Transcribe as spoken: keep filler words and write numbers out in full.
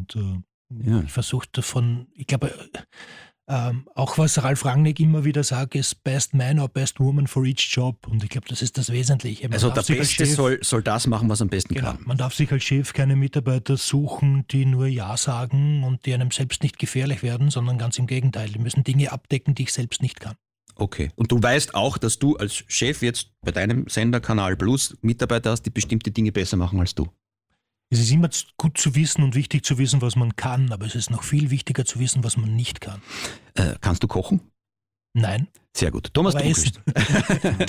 Und äh, Ja. ich versuche davon, ich glaube, ähm, auch was Ralf Rangnick immer wieder sagt, ist Best Man or Best Woman for each Job. Und ich glaube, das ist das Wesentliche. Man Also der darf sich als Beste Chef- soll, soll das machen, was er am besten Genau, kann. man darf sich als Chef keine Mitarbeiter suchen, die nur Ja sagen und die einem selbst nicht gefährlich werden, sondern ganz im Gegenteil. Die müssen Dinge abdecken, die ich selbst nicht kann. Okay. Und du weißt auch, dass du als Chef jetzt bei deinem Sender Kanal Plus Mitarbeiter hast, die bestimmte Dinge besser machen als du. Es ist immer z- gut zu wissen und wichtig zu wissen, was man kann, aber es ist noch viel wichtiger zu wissen, was man nicht kann. Äh, kannst du kochen? Nein, Sehr gut. Thomas aber Dunkel. essen.